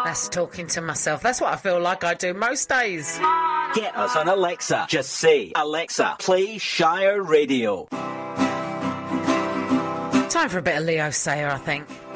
That's talking to myself. That's what I feel like I do most days. Get us on Alexa. Just say, Alexa, play Shire Radio. Time for a bit of Leo Sayer, I think.